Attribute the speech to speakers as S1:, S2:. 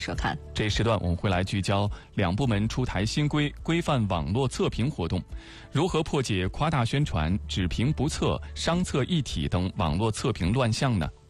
S1: 社看。
S2: 这一时段我们会来聚焦两部门出台新规，规范网络测评活动，如何破解夸大宣传、只评不测、商测一体等网络测评乱象呢？